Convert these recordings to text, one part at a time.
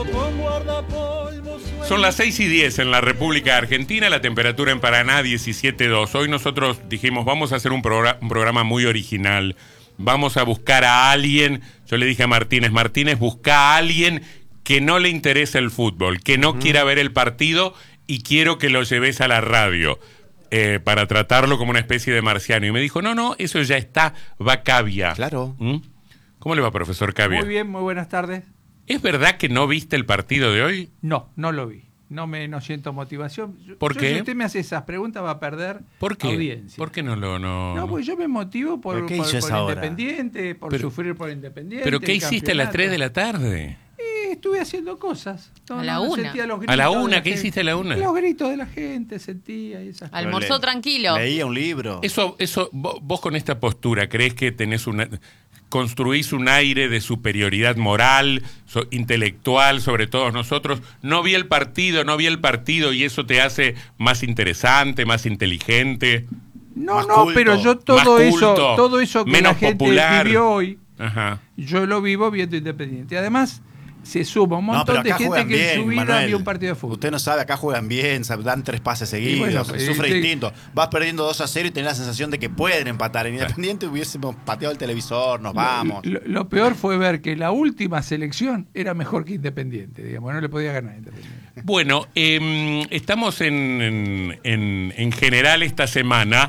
Son las 6:10 en la República Argentina, la temperatura en Paraná 17,2. Hoy nosotros dijimos, vamos a hacer un programa muy original. Vamos a buscar a alguien, yo le dije a Martínez, busca a alguien que no le interese el fútbol, que no quiera ver el partido y quiero que lo lleves a la radio para tratarlo como una especie de marciano. Y me dijo, no, eso ya está, va Cavia. Claro. ¿Cómo le va, profesor Cavia? Muy bien, muy buenas tardes. ¿Es verdad que no viste el partido de hoy? No lo vi. No siento motivación. ¿Por qué? Si usted me hace esas preguntas va a perder ¿Por qué? audiencia. ¿Por qué no lo...? No, pues yo me motivo por Independiente, por sufrir por Independiente. ¿Pero qué hiciste a las 3 de la tarde? Estuve haciendo cosas. A la 1. ¿A la 1? ¿Qué hiciste a la 1? Los gritos de la gente, sentía y esas cosas. Almorzó tranquilo. Leía un libro. Eso, vos con esta postura, ¿crees que construís un aire de superioridad moral, intelectual sobre todos nosotros? No vi el partido y eso te hace más interesante, más inteligente. Más No, culto, pero yo todo eso que menos la gente popular. vivió hoy, Ajá. yo lo vivo viendo Independiente. Además, se suma un montón de gente que en su vida vio un partido de fútbol. Usted no sabe, acá juegan bien, dan 3 pases seguidos, sufre distinto. Vas perdiendo 2-0 y tenés la sensación de que pueden empatar. En Independiente hubiésemos pateado el televisor, nos vamos. Lo peor fue ver que la última selección era mejor que Independiente, digamos, no le podía ganar a Independiente. Bueno, estamos en general esta semana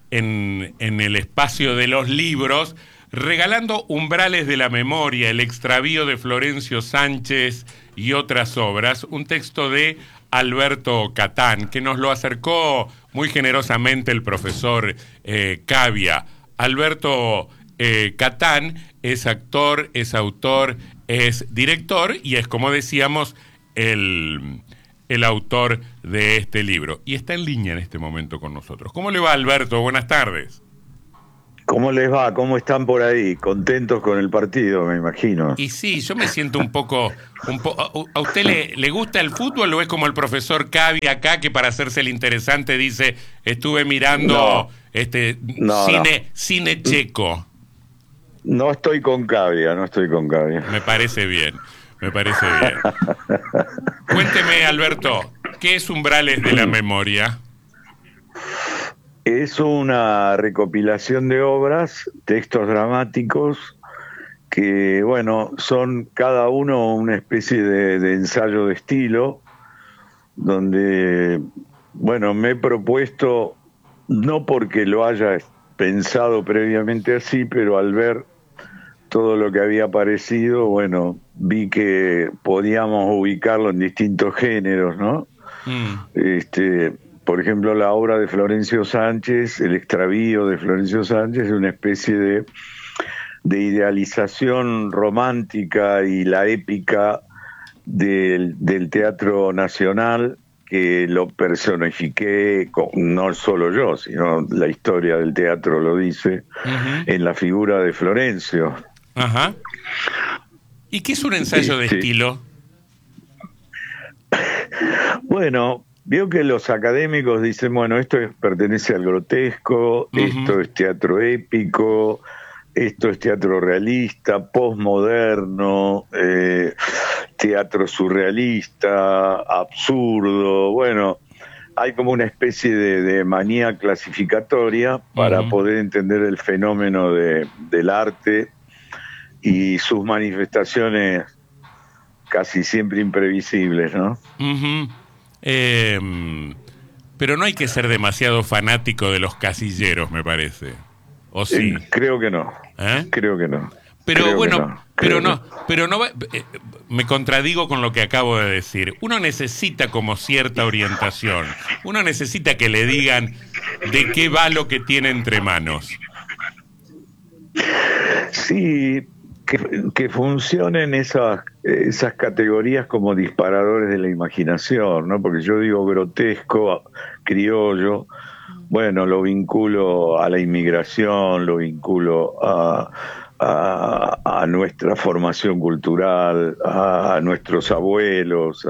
en el espacio de los libros, regalando Umbrales de la Memoria, el extravío de Florencio Sánchez y otras obras, un texto de Alberto Catán, que nos lo acercó muy generosamente el profesor Cavia. Alberto Catán es actor, es autor, es director y es, como decíamos, el autor de este libro. Y está en línea en este momento con nosotros. ¿Cómo le va, Alberto? Buenas tardes. ¿Cómo les va? ¿Cómo están por ahí? Contentos con el partido, me imagino. Y sí, yo me siento un poco... ¿A usted le gusta el fútbol o es como el profesor Cavia acá, que para hacerse el interesante dice, estuve mirando cine checo? No estoy con Cavia. Me parece bien. Cuénteme, Alberto, ¿qué es Umbrales de la Memoria? Es una recopilación de obras, textos dramáticos, que, bueno, son cada uno una especie de ensayo de estilo, donde, bueno, me he propuesto, no porque lo haya pensado previamente así, pero al ver todo lo que había aparecido, bueno, vi que podíamos ubicarlo en distintos géneros, ¿no? Por ejemplo, la obra de Florencio Sánchez, el extravío de Florencio Sánchez, es una especie de idealización romántica y la épica del Teatro Nacional, que lo personifiqué, no solo yo, sino la historia del teatro lo dice, en la figura de Florencio. Ajá. ¿Y qué es un ensayo de estilo? Bueno, veo que los académicos dicen, bueno, esto pertenece al grotesco, esto es teatro épico, esto es teatro realista, posmoderno, teatro surrealista, absurdo. Bueno, hay como una especie de manía clasificatoria para poder entender el fenómeno del arte y sus manifestaciones casi siempre imprevisibles, ¿no? Pero no hay que ser demasiado fanático de los casilleros, me parece. ¿O sí? Creo que no. Creo que no. Pero creo bueno, pero no me contradigo con lo que acabo de decir. Uno necesita como cierta orientación. Uno necesita que le digan de qué va lo que tiene entre manos. Sí, que funcionen esas categorías como disparadores de la imaginación, ¿no? Porque yo digo grotesco, criollo, bueno, lo vinculo a la inmigración, lo vinculo a nuestra formación cultural, a nuestros abuelos,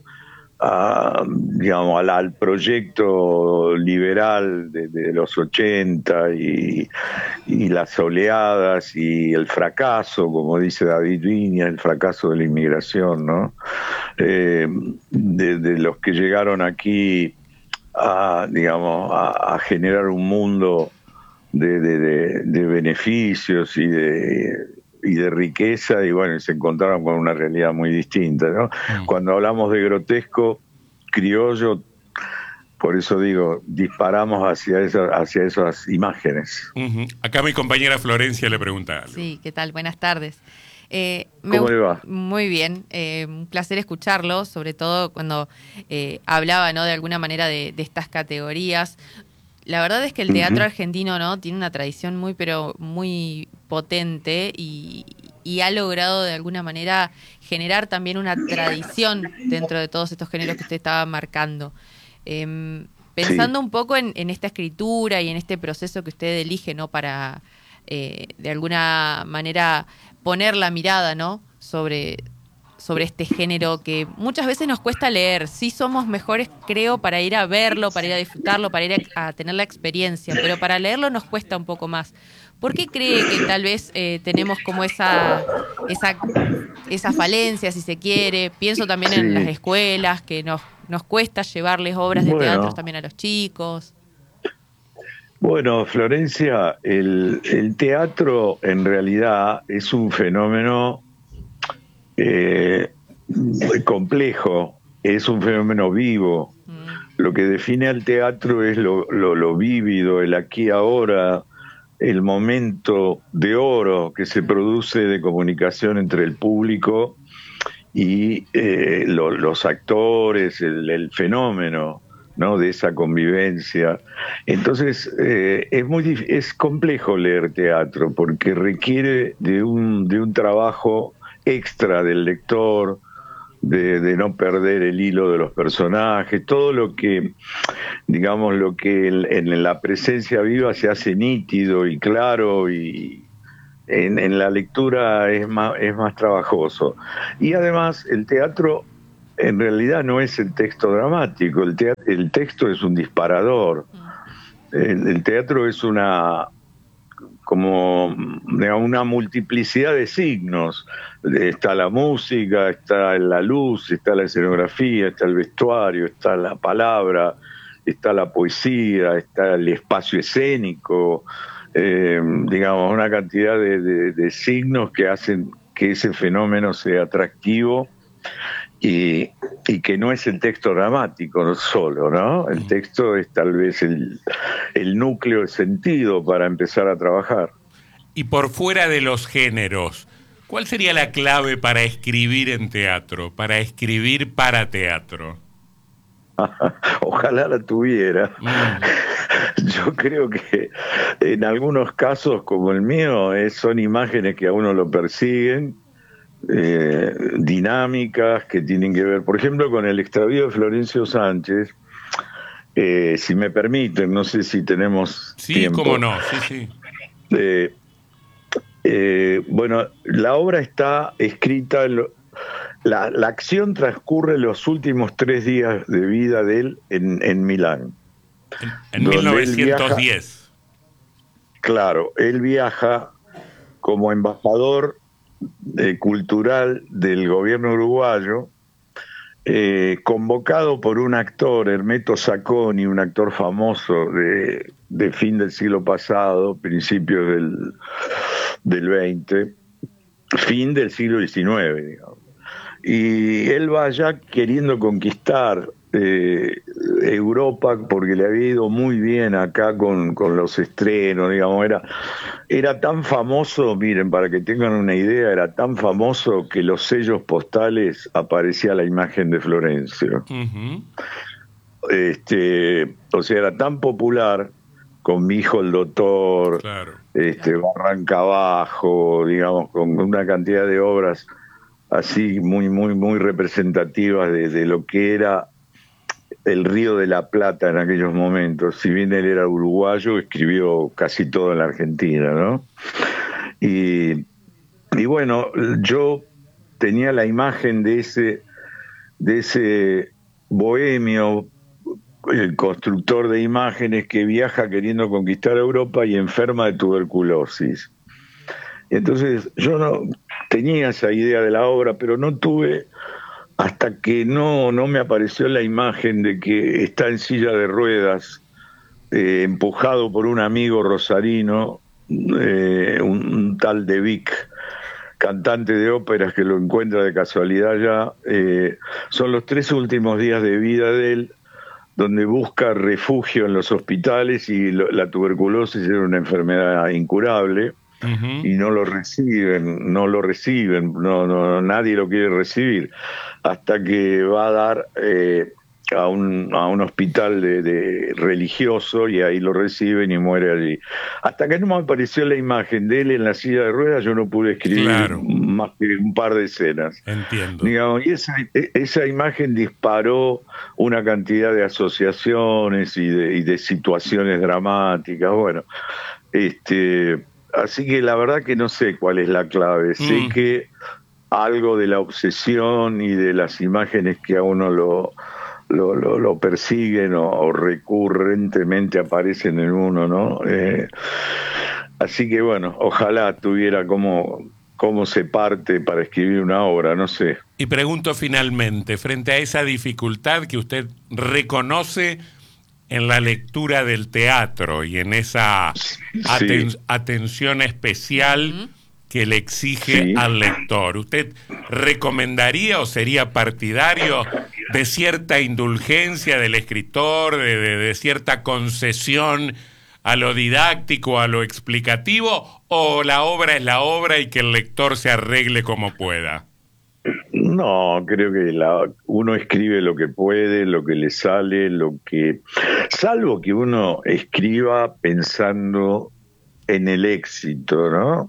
digamos, al proyecto liberal de los 80 y las oleadas y el fracaso, como dice David Viña, el fracaso de la inmigración, ¿no? de los que llegaron aquí a, digamos, a generar un mundo de beneficios y de riqueza, y bueno, se encontraron con una realidad muy distinta, ¿no? Cuando hablamos de grotesco criollo, por eso digo, disparamos hacia esas imágenes. Acá mi compañera Florencia le pregunta algo. Sí, ¿qué tal? Buenas tardes. ¿Cómo le va? Muy bien, un placer escucharlo, sobre todo cuando hablaba, ¿no?, de alguna manera de estas categorías. La verdad es que el teatro argentino, ¿no?, tiene una tradición muy potente y ha logrado de alguna manera generar también una tradición dentro de todos estos géneros que usted estaba marcando. Pensando un poco en esta escritura y en este proceso que usted elige, ¿no?, para de alguna manera poner la mirada, ¿no?, sobre este género que muchas veces nos cuesta leer. Sí somos mejores, creo, para ir a verlo, para ir a disfrutarlo, para ir a tener la experiencia, pero para leerlo nos cuesta un poco más. ¿Por qué cree que tal vez tenemos como esa falencia, si se quiere? Pienso también en las escuelas, que nos cuesta llevarles obras de teatro también a los chicos. Bueno, Florencia, el teatro en realidad es un fenómeno complejo, es un fenómeno vivo. Lo que define al teatro es lo vívido, el aquí ahora, el momento de oro que se produce de comunicación entre el público y los actores, el fenómeno, ¿no?, de esa convivencia. Entonces es complejo leer teatro porque requiere de un trabajo extra del lector, de no perder el hilo de los personajes, todo lo que, digamos, lo que en la presencia viva se hace nítido y claro, y en la lectura es más trabajoso. Y además el teatro en realidad no es el texto dramático, el texto es un disparador. El teatro es como una multiplicidad de signos. Está la música, está la luz, está la escenografía, está el vestuario, está la palabra, está la poesía, está el espacio escénico, digamos, una cantidad de signos que hacen que ese fenómeno sea atractivo y que no es el texto dramático solo, ¿no? El texto es tal vez el núcleo, el sentido para empezar a trabajar. Y por fuera de los géneros, ¿cuál sería la clave para escribir en teatro, para escribir para teatro? Ojalá la tuviera. Yo creo que en algunos casos como el mío son imágenes que a uno lo persiguen, dinámicas que tienen que ver, por ejemplo, con el extravío de Florencio Sánchez. Si me permiten, no sé si tenemos tiempo. Cómo no, sí. Bueno, la obra está escrita, la acción transcurre los últimos 3 días de vida de él en Milán. En 1910. Claro, él viaja como embajador cultural del gobierno uruguayo, convocado por un actor, Hermeto Sacconi, un actor famoso de fin del siglo pasado, principios del 20, fin del siglo XIX, digamos. Y él va allá queriendo conquistar Europa porque le había ido muy bien acá con los estrenos, digamos, era tan famoso, miren, para que tengan una idea, era tan famoso que los sellos postales aparecía la imagen de Florencio. O sea, era tan popular, con Mi hijo el doctor, claro. Barranca Abajo, digamos, con una cantidad de obras así muy, muy, muy representativas de lo que era el Río de la Plata en aquellos momentos. Si bien él era uruguayo, escribió casi todo en la Argentina, ¿no? Y bueno, yo tenía la imagen de ese bohemio, el constructor de imágenes que viaja queriendo conquistar Europa y enferma de tuberculosis. Entonces yo no tenía esa idea de la obra, pero no tuve hasta que no me apareció la imagen de que está en silla de ruedas, empujado por un amigo rosarino, un tal De Vic, cantante de óperas, que lo encuentra de casualidad ya. Son los 3 últimos días de vida de él, donde busca refugio en los hospitales, y la tuberculosis era una enfermedad incurable. Y no lo reciben, nadie lo quiere recibir, hasta que va a dar a un hospital de religioso, y ahí lo reciben y muere allí. Hasta que no me apareció la imagen de él en la silla de ruedas, yo no pude escribir más que un par de escenas. Entiendo. Digamos, y esa imagen disparó una cantidad de asociaciones y de situaciones dramáticas. Bueno, así que la verdad que no sé cuál es la clave. Sé que algo de la obsesión y de las imágenes que a uno lo persiguen o recurrentemente aparecen en uno, ¿no? Así que bueno, ojalá tuviera cómo se parte para escribir una obra, no sé. Y pregunto finalmente, frente a esa dificultad que usted reconoce en la lectura del teatro y en esa atención especial que le exige al lector, ¿usted recomendaría o sería partidario de cierta indulgencia del escritor, de cierta concesión a lo didáctico, a lo explicativo, o la obra es la obra y que el lector se arregle como pueda? No, creo que uno escribe lo que puede, lo que le sale, salvo que uno escriba pensando en el éxito, ¿no?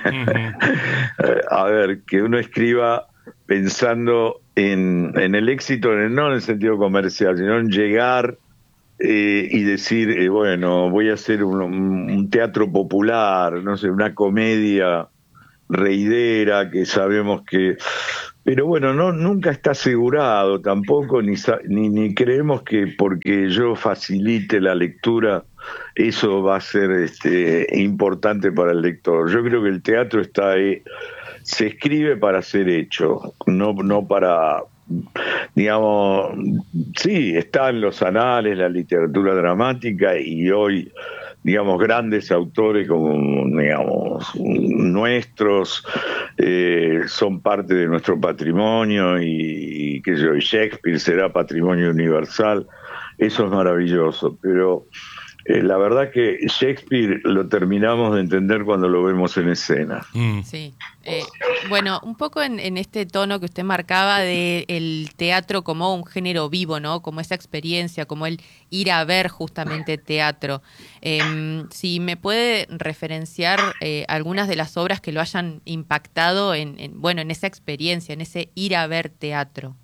A ver, que uno escriba pensando en el éxito, no en el sentido comercial, sino en llegar y decir, bueno, voy a hacer un teatro popular, no sé, una comedia reidera que sabemos que... Pero bueno, nunca está asegurado tampoco, ni creemos que porque yo facilite la lectura eso va a ser importante para el lector. Yo creo que el teatro está ahí, se escribe para ser hecho, no para, digamos, sí, están los anales, la literatura dramática, y hoy, digamos, grandes autores como, digamos, nuestros, son parte de nuestro patrimonio, y qué sé yo, y Shakespeare será patrimonio universal. Eso es maravilloso, pero la verdad que Shakespeare lo terminamos de entender cuando lo vemos en escena. Sí. Bueno, un poco en este tono que usted marcaba de el teatro como un género vivo, ¿no? Como esa experiencia, como el ir a ver justamente teatro. Si me puede referenciar algunas de las obras que lo hayan impactado en esa experiencia, en ese ir a ver teatro.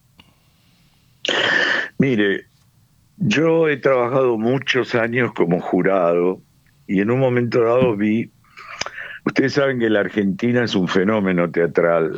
Mire, yo he trabajado muchos años como jurado, y en un momento dado vi... Ustedes saben que la Argentina es un fenómeno teatral.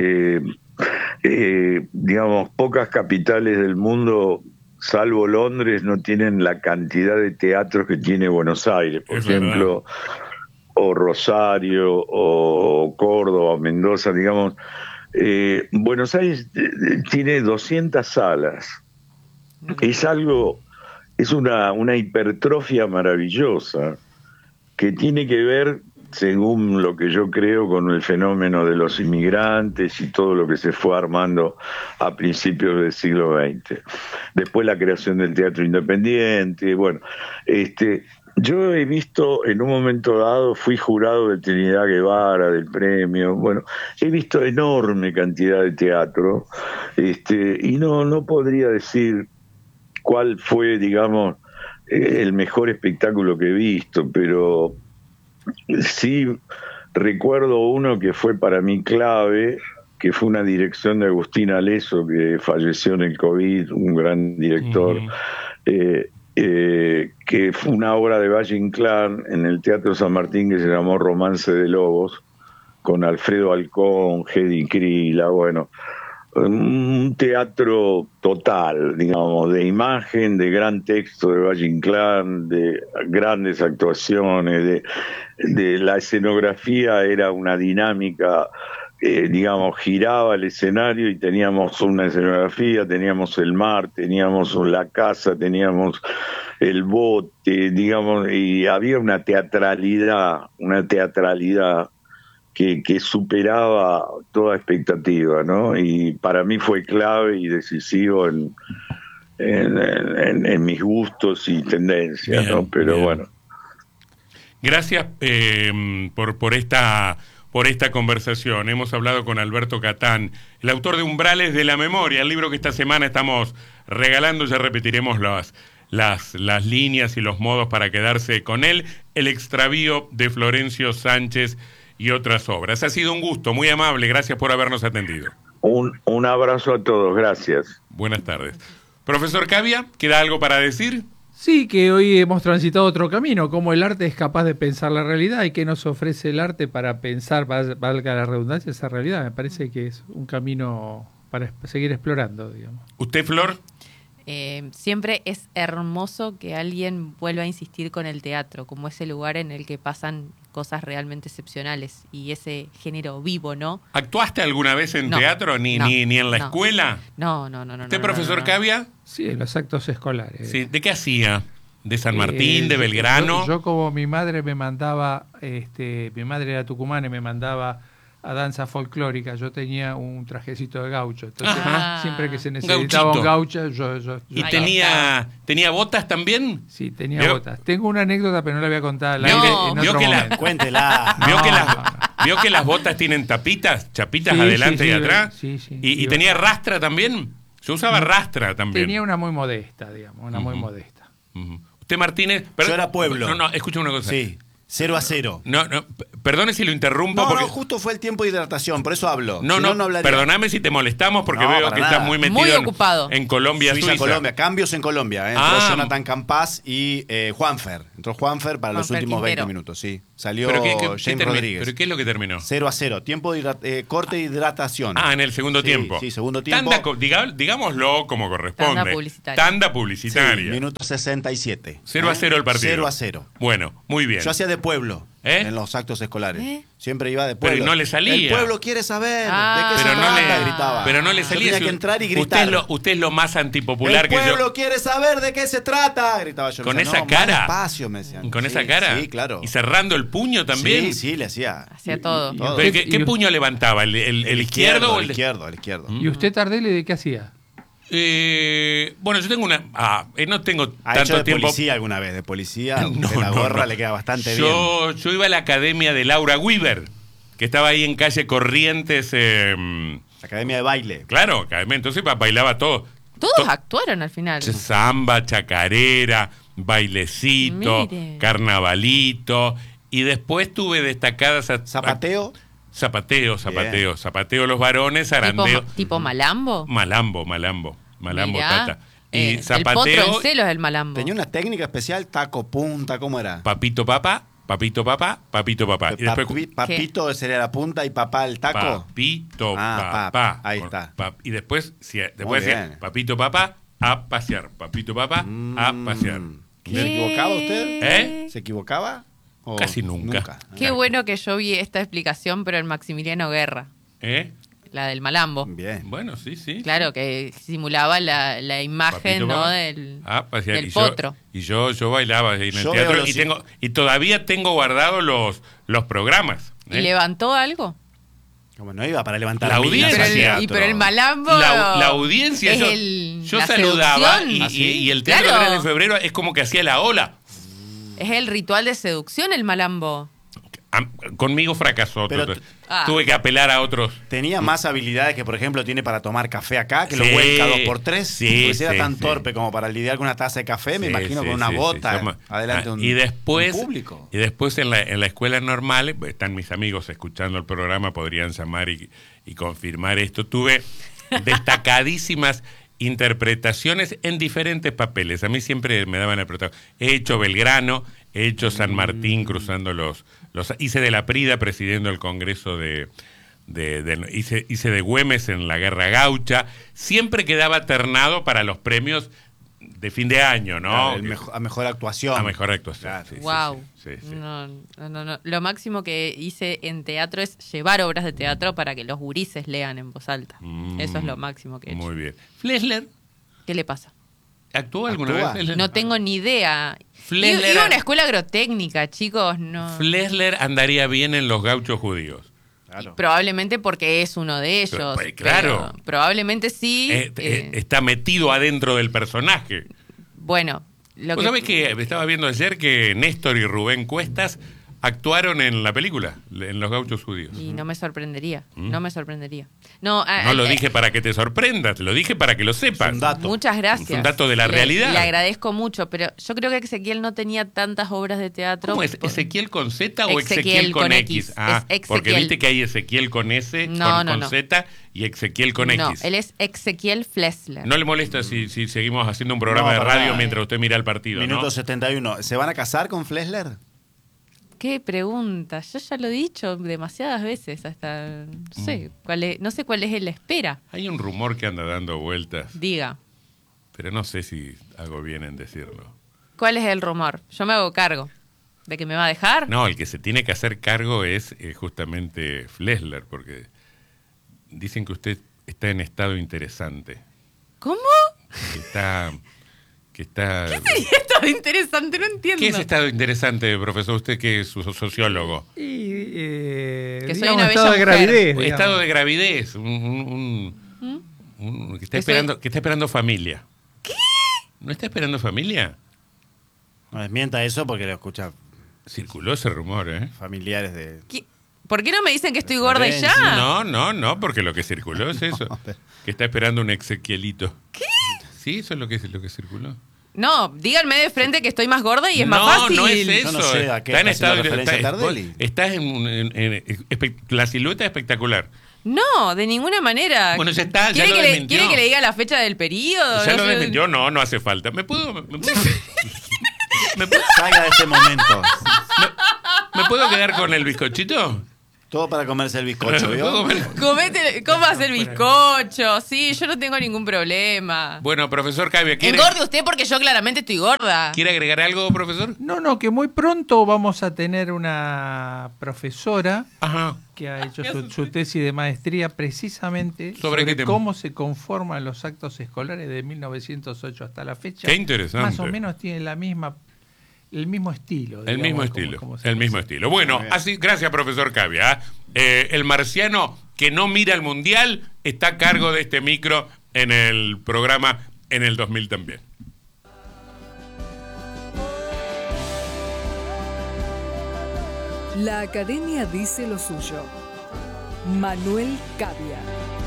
Digamos, pocas capitales del mundo, salvo Londres, no tienen la cantidad de teatros que tiene Buenos Aires, por ejemplo, o Rosario, o Córdoba, o Mendoza, digamos. Buenos Aires tiene 200 salas. Es una hipertrofia maravillosa que tiene que ver, según lo que yo creo, con el fenómeno de los inmigrantes y todo lo que se fue armando a principios del siglo XX. Después la creación del teatro independiente. Bueno, yo he visto, en un momento dado, fui jurado de Trinidad Guevara, del premio. Bueno, he visto enorme cantidad de teatro, y no podría decir cuál fue, digamos, el mejor espectáculo que he visto, pero sí recuerdo uno que fue para mí clave, que fue una dirección de Agustín Aleso, que falleció en el COVID, un gran director, que fue una obra de Valle Inclán en el Teatro San Martín que se llamó Romance de Lobos, con Alfredo Alcón, Hedy Krila, bueno, un teatro total, digamos, de imagen, de gran texto de Valle Inclán, de grandes actuaciones, de la escenografía, era una dinámica digamos, giraba el escenario y teníamos una escenografía, teníamos el mar, teníamos la casa, teníamos el bote, digamos, y había una teatralidad que superaba toda expectativa, ¿no? Y para mí fue clave y decisivo en mis gustos y tendencias, bien, ¿no? Pero bien. Bueno. Gracias por esta conversación. Hemos hablado con Alberto Catán, el autor de Umbrales de la Memoria, el libro que esta semana estamos regalando. Ya repetiremos las líneas y los modos para quedarse con él. El extravío de Florencio Sánchez y otras obras. Ha sido un gusto, muy amable. Gracias por habernos atendido. Un abrazo a todos. Gracias. Buenas tardes. Profesor Cavia, ¿queda algo para decir? Sí, que hoy hemos transitado otro camino, cómo el arte es capaz de pensar la realidad y qué nos ofrece el arte para pensar, valga la redundancia, esa realidad. Me parece que es un camino para seguir explorando, digamos. ¿Usted, Flor? Siempre es hermoso que alguien vuelva a insistir con el teatro, como ese lugar en el que pasan cosas realmente excepcionales y ese género vivo, ¿no? ¿Actuaste alguna vez en teatro? ¿Ni en la escuela? No. ¿Usted, profesor Cavia? Sí, en los actos escolares. Sí. ¿De qué hacía? ¿De San Martín, de Belgrano? Yo como mi madre me mandaba, mi madre era tucumana y me mandaba a danza folclórica, yo tenía un trajecito de gaucho, entonces siempre que se necesitaba un gaucho, yo ¿Y tenía botas también? Sí, tenía botas. Tengo una anécdota, pero no la voy a contar al aire en otro momento. Cuéntela. ¿Vio que las botas tienen chapitas adelante y atrás? Sí. ¿Y tenía rastra también? Yo usaba rastra también. Tenía una muy modesta, digamos, muy modesta. Usted, Martínez... Yo era pueblo. No, escucha una cosa. Sí. 0-0. No, perdone si lo interrumpo. No, justo fue el tiempo de hidratación, por eso hablo. No hablaría. Perdóname si te molestamos porque veo que estás muy metido ocupado. en Colombia, Suiza. Colombia, cambios en Colombia. Entró Jonathan Campás y Juanfer. Entró Juanfer para los últimos Quintero. 20 minutos, sí. Salió James Rodríguez. ¿Pero qué es lo que terminó? 0-0. Tiempo de corte de hidratación. En el segundo tiempo. Sí, segundo tiempo. Digámoslo como corresponde. Tanda publicitaria. Sí, minuto 67. 0-0 el partido. 0-0. Bueno, muy bien. Yo hacía de pueblo. En los actos escolares. Siempre iba de pueblo. Pero no le salía. El pueblo quiere saber de qué se trata, gritaba. Pero no le salía. Tenía que entrar y gritar. Usted es lo más antipopular que yo. El pueblo quiere saber de qué se trata, gritaba yo. Con esa cara. Despacio, me decían. Con esa cara. Sí, claro. Y cerrando el puño también. Sí, le hacía. Hacía todo. ¿Pero qué puño levantaba? ¿El izquierdo o el izquierdo? ¿Y usted, Tardelli, de qué hacía? Bueno, yo tengo no tengo tanto hecho de tiempo. Policía alguna vez? De policía, la gorra le queda bastante bien. Yo iba a la academia de Laura Weaver, que estaba ahí en calle Corrientes. Academia de baile. Claro, academia. Entonces bailaba todo. Todos actuaron al final. Samba, chacarera, bailecito, carnavalito. Y después tuve destacadas... ¿Zapateo? Zapateo los varones, zarandeo. ¿Tipo malambo? Malambo, Tata. Y zapateo. El potro en celo es el malambo. Tenía una técnica especial, taco, punta, ¿cómo era? Papito, papá. Y después, papito sería la punta y papá el taco. Papito, papá. Ahí está. Y después decía, papito, papá, a pasear. Papito, papá, a pasear. ¿Se equivocaba usted? ¿Se equivocaba? Casi nunca. Qué bueno que yo vi esta explicación, pero en Maximiliano Guerra. La del malambo. Bien. Bueno, sí. Claro, que simulaba la imagen, Papito, ¿no? Del potro. Yo bailaba ahí en el teatro y todavía tengo guardados los programas. ¿Y levantó algo? Como no iba para levantar la audiencia. Pero el malambo. La audiencia. Yo saludaba y el Teatro Real de Febrero es como que hacía la ola. Es el ritual de seducción el malambo. Conmigo fracasó. Tuve que apelar a otros. Tenía más habilidades que, por ejemplo, tiene para tomar café acá, que lo vuelca 2x3. Porque si era tan torpe como para lidiar con una taza de café, me imagino con una bota adelante de un público. Y después en la escuela normal, están mis amigos escuchando el programa, podrían llamar y confirmar esto. Tuve destacadísimas interpretaciones en diferentes papeles. A mí siempre me daban el protagonismo. He hecho Belgrano, he hecho San Martín cruzando los hice de la Prida presidiendo el Congreso hice de Güemes en la Guerra Gaucha. Siempre quedaba ternado para los premios de fin de año, ¿no? Claro, a mejor actuación. A mejor actuación. Claro. Sí, wow. Sí. No. Lo máximo que hice en teatro es llevar obras de teatro para que los gurises lean en voz alta. Eso es lo máximo que he hecho. Muy bien. Flesler, ¿Qué le pasa? ¿actuó alguna vez Flesler? No tengo ni idea. Flesler, Iba a una escuela agrotécnica, chicos. No. Flesler andaría bien en Los Gauchos Judíos. Claro. Probablemente porque es uno de ellos. Claro. Probablemente sí. Está metido adentro del personaje. Bueno. ¿Vos sabés que estaba viendo ayer que Néstor y Rubén Cuestas actuaron en la película, en Los Gauchos Judíos? Y no me sorprendería. No me sorprendería. No lo dije para que te sorprendas, lo dije para que lo sepas. Es un dato. Muchas gracias. Es un dato de la realidad. Le agradezco mucho, pero yo creo que Ezequiel no tenía tantas obras de teatro. ¿Cómo es? ¿Ezequiel con Z o Ezequiel con X? Ah, porque viste que hay Ezequiel con S, con Z y Ezequiel con X. No, él es Ezequiel Flesler. ¿No le molesta si seguimos haciendo un programa de radio mientras usted mira el partido? Minuto 71. ¿Se van a casar con Flesler? Qué pregunta. Yo ya lo he dicho demasiadas veces. Hasta no sé cuál es la espera. Hay un rumor que anda dando vueltas. Diga. Pero no sé si hago bien en decirlo. ¿Cuál es el rumor? Yo me hago cargo. ¿De que me va a dejar? No, el que se tiene que hacer cargo es justamente Flesler, porque dicen que usted está en estado interesante. ¿Cómo? Que está... ¿Qué sería estado interesante? No entiendo. ¿Qué es estado interesante, profesor? Usted que es su sociólogo. Que soy digamos, una estado de bella gravidez. Un estado de gravidez. Que está esperando familia. ¿Qué? ¿No está esperando familia? No desmienta eso porque lo escucha Circuló ese rumor, ¿eh? familiares de... ¿Por qué no me dicen que estoy gorda y ya? No, porque lo que circuló es eso. Que está esperando un Ezequielito. ¿Qué? Sí, eso es lo que circuló. No, díganme de frente que estoy más gorda y es más fácil. No es eso. Yo no sé a qué está haciendo referencia Tardelli. Estás en la silueta espectacular. No, de ninguna manera. Bueno, ya está, ya ¿Quiere lo desmintió. ¿Quiere que le diga la fecha del periodo? Ya lo desmintió, no hace falta. ¿Me puedo Salga de este momento. ¿Me puedo quedar con el bizcochito? Todo para comerse el bizcocho, ¿vio? Comas el bizcocho. Sí, yo no tengo ningún problema. Bueno, profesor Cavia, Engorde usted porque yo claramente estoy gorda. ¿Quiere agregar algo, profesor? No, que muy pronto vamos a tener una profesora Ajá. que ha hecho su tesis de maestría precisamente ¿Sobre cómo se conforman los actos escolares de 1908 hasta la fecha. Qué interesante. Más o menos tiene el mismo estilo. El mismo estilo. El mismo estilo. Bueno, bien. así, gracias, profesor Cavia. El marciano que no mira el mundial está a cargo de este micro en el programa en el 2000 también. La Academia dice lo suyo. Manuel Cavia.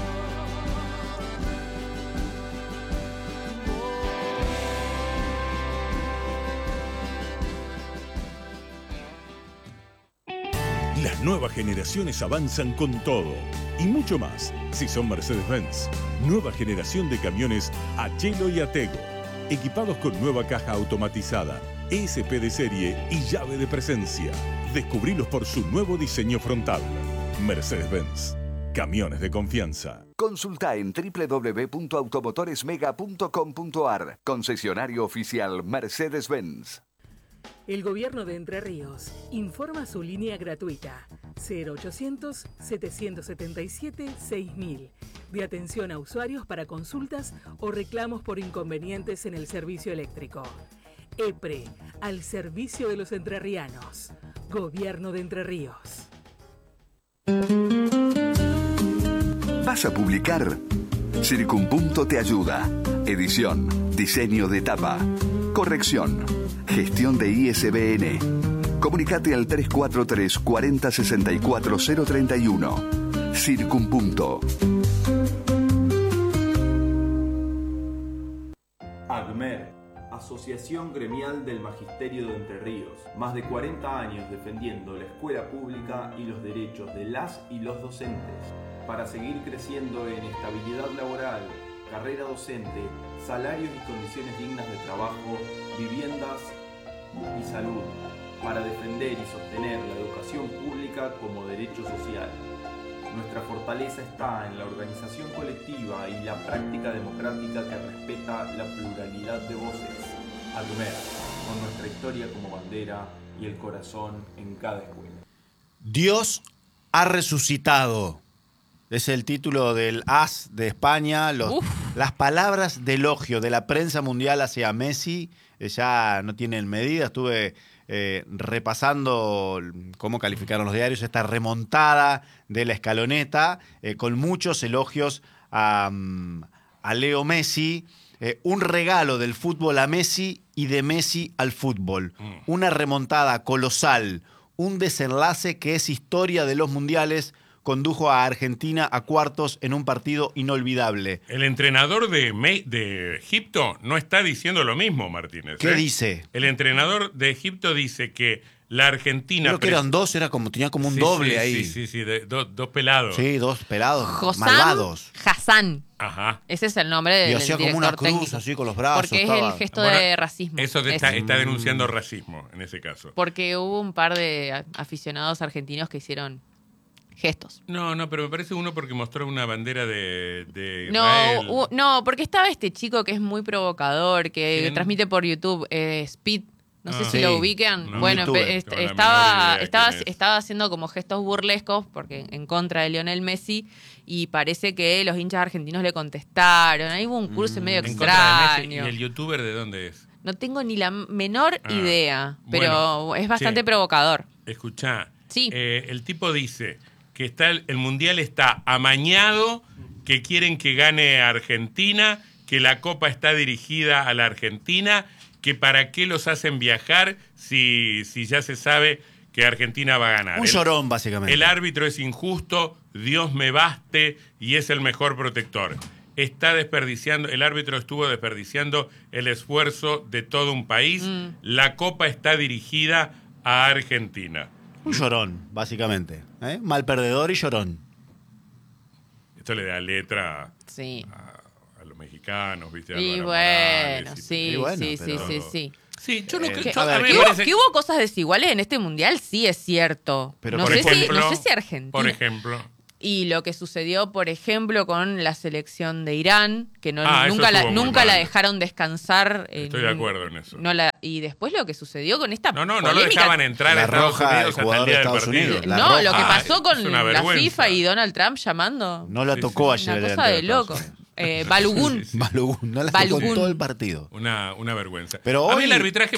Las nuevas generaciones avanzan con todo y mucho más si son Mercedes-Benz. Nueva generación de camiones Achelo y Atego, equipados con nueva caja automatizada, ESP de serie y llave de presencia. Descubrilos por su nuevo diseño frontal. Mercedes-Benz. Camiones de confianza. Consulta en www.automotoresmega.com.ar. Concesionario oficial Mercedes-Benz. El Gobierno de Entre Ríos informa su línea gratuita 0800-777-6000 de atención a usuarios para consultas o reclamos por inconvenientes en el servicio eléctrico. EPRE, al servicio de los entrerrianos. Gobierno de Entre Ríos. ¿Vas a publicar? Circunpunto te ayuda. Edición, diseño de tapa, corrección, gestión de ISBN. Comunicate al 343 40 64 031. Circunpunto. AGMER, Asociación Gremial del Magisterio de Entre Ríos. Más de 40 años defendiendo la escuela pública y los derechos de las y los docentes. Para seguir creciendo en estabilidad laboral, carrera docente, salarios y condiciones dignas de trabajo, viviendas y salud. Para defender y sostener la educación pública como derecho social. Nuestra fortaleza está en la organización colectiva y la práctica democrática que respeta la pluralidad de voces. ACMER, con nuestra historia como bandera y el corazón en cada escuela. Dios ha resucitado. Es el título del AS de España. Las palabras de elogio de la prensa mundial hacia Messi ya no tienen medida. Estuve repasando cómo calificaron los diarios esta remontada de la escaloneta, con muchos elogios a Leo Messi. Un regalo del fútbol a Messi y de Messi al fútbol. Una remontada colosal. Un desenlace que es historia de los mundiales. Condujo a Argentina a cuartos en un partido inolvidable. El entrenador de Egipto no está diciendo lo mismo, Martínez. ¿Qué dice? El entrenador de Egipto dice que la Argentina... Creo que eran dos, tenía como un doble ahí. Sí, dos pelados. Sí, dos pelados, malvados. Hassan. Ajá. Ese es el nombre del director técnico. Y hacía como una cruz así con los brazos. Porque es el gesto de racismo. Eso está denunciando racismo en ese caso. Porque hubo un par de aficionados argentinos que hicieron... gestos. No, pero me parece uno porque mostró una bandera de Israel. No, porque estaba este chico que es muy provocador, que transmite por YouTube, Speed. No sé si lo ubican. No, bueno, estaba haciendo como gestos burlescos porque en contra de Lionel Messi y parece que los hinchas argentinos le contestaron. Ahí hubo un curso medio extraño. ¿Y el youtuber de dónde es? No tengo ni la menor idea, pero es bastante provocador. Escuchá, sí. El tipo dice que el Mundial está amañado, que quieren que gane Argentina, que la Copa está dirigida a la Argentina, que para qué los hacen viajar si ya se sabe que Argentina va a ganar. Un llorón, básicamente. El árbitro es injusto, Dios me baste y es el mejor protector. El árbitro estuvo desperdiciando el esfuerzo de todo un país. La Copa está dirigida a Argentina. Un llorón, básicamente. Mal perdedor y llorón. Esto le da letra sí. a los mexicanos, ¿viste? Y bueno, sí. Sí, yo no creo que hubo cosas desiguales en este mundial, sí es cierto. Pero no sé si Argentina. Por ejemplo. Y lo que sucedió, por ejemplo, con la selección de Irán, que nunca la dejaron descansar. Estoy de acuerdo en eso. Y después lo que sucedió con esta No lo dejaban entrar a Estados Unidos hasta el día del partido. Lo que pasó con la FIFA y Donald Trump llamando. No la tocó ayer. Una cosa de loco. Balogun. No la tocó todo el partido. Una vergüenza. Pero hoy, a mí el arbitraje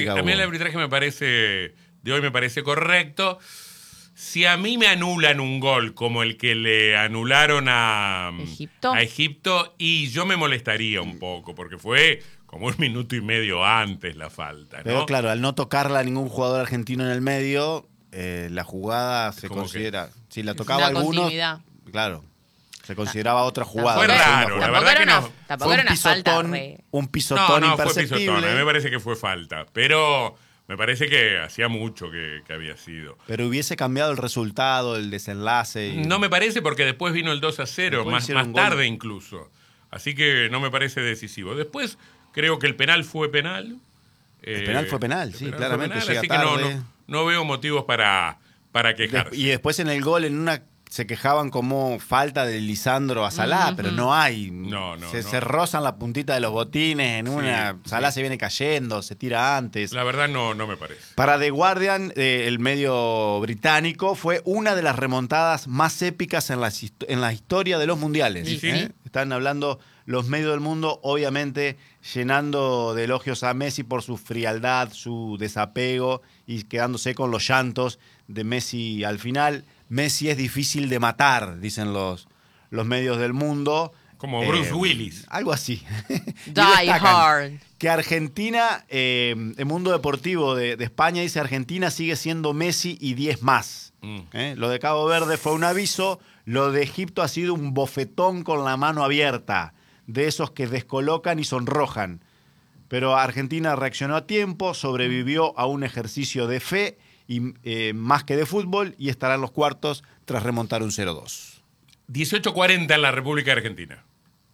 de hoy me parece correcto. Si a mí me anulan un gol como el que le anularon a Egipto, y yo me molestaría un poco, porque fue como 1 minuto y medio antes la falta, ¿no? Pero claro, al no tocarla a ningún jugador argentino en el medio, la jugada se considera... Si la tocaba a algunos, claro, se consideraba otra jugada. Fue raro, la verdad que no. Tampoco era una falta. Un pisotón imperceptible. Fue pisotón, a mí me parece que fue falta, pero... Me parece que hacía mucho que había sido. Pero hubiese cambiado el resultado, el desenlace. No me parece, porque después vino el 2-0, más tarde incluso. Así que no me parece decisivo. Después creo que el penal fue penal. El penal fue penal, sí, claramente. Llega así tarde. Que no veo motivos para quejarse. Y después en el gol, se quejaban como falta de Lisandro a Salah, pero no hay. Se rozan la puntita de los botines Salah se viene cayendo, se tira antes. La verdad no me parece. Para The Guardian, el medio británico, fue una de las remontadas más épicas en la historia de los mundiales. Sí. Están hablando los medios del mundo, obviamente llenando de elogios a Messi por su frialdad, su desapego y quedándose con los llantos de Messi al final. Messi es difícil de matar, dicen los medios del mundo. Como Bruce Willis. Algo así. Die hard. Que Argentina, el mundo deportivo de España dice Argentina sigue siendo Messi y 10 más. Lo de Cabo Verde fue un aviso, lo de Egipto ha sido un bofetón con la mano abierta, de esos que descolocan y sonrojan. Pero Argentina reaccionó a tiempo, sobrevivió a un ejercicio de fe y más que de fútbol, y estará en los cuartos tras remontar un 0-2. 18:40 en la República Argentina.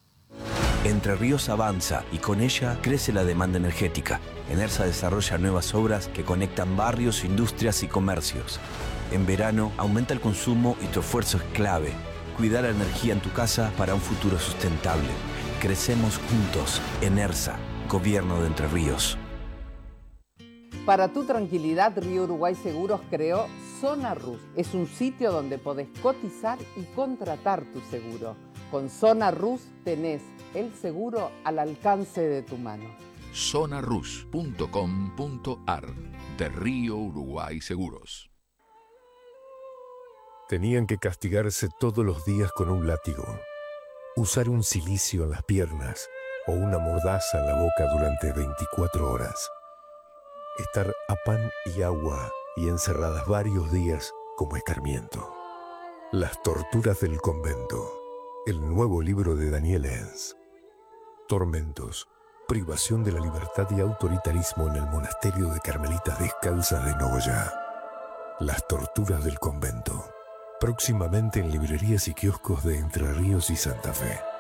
Entre Ríos avanza y con ella crece la demanda energética. Enersa desarrolla nuevas obras que conectan barrios, industrias y comercios. En verano aumenta el consumo y tu esfuerzo es clave. Cuida la energía en tu casa para un futuro sustentable. Crecemos juntos. ENERSA, Gobierno de Entre Ríos. Para tu tranquilidad, Río Uruguay Seguros creó Zona Rus. Es un sitio donde podés cotizar y contratar tu seguro. Con Zona Rus tenés el seguro al alcance de tu mano. zonarus.com.ar de Río Uruguay Seguros. Tenían que castigarse todos los días con un látigo, usar un cilicio en las piernas o una mordaza en la boca durante 24 horas, estar a pan y agua y encerradas varios días como escarmiento. Las torturas del convento, el nuevo libro de Daniel Enz. Tormentos, privación de la libertad y autoritarismo en el monasterio de Carmelitas Descalzas de Nogoyá. Las torturas del convento. Próximamente en librerías y kioscos de Entre Ríos y Santa Fe.